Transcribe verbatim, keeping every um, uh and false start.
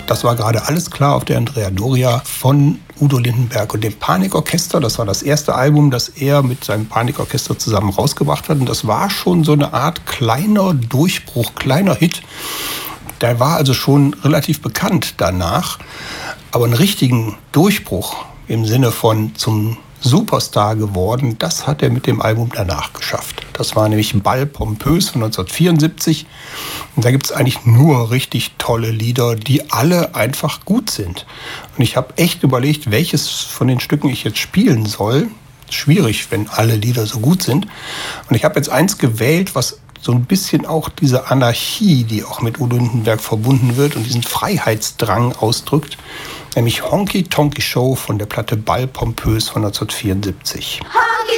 Das war gerade alles klar auf der Andrea Doria von Udo Lindenberg und dem Panikorchester. Das war das erste Album, das er mit seinem Panikorchester zusammen rausgebracht hat. Und das war schon so eine Art kleiner Durchbruch, kleiner Hit. Der war also schon relativ bekannt danach. Aber einen richtigen Durchbruch im Sinne von zum Superstar geworden, das hat er mit dem Album danach geschafft. Das war nämlich Bal pompös von neunzehnhundertvierundsiebzig. Und da gibt es eigentlich nur richtig tolle Lieder, die alle einfach gut sind. Und ich habe echt überlegt, welches von den Stücken ich jetzt spielen soll. Schwierig, wenn alle Lieder so gut sind. Und ich habe jetzt eins gewählt, was so ein bisschen auch diese Anarchie, die auch mit Udo Lindenberg verbunden wird und diesen Freiheitsdrang ausdrückt, nämlich Honky Tonky Show von der Platte Bal pompös von neunzehnhundertvierundsiebzig.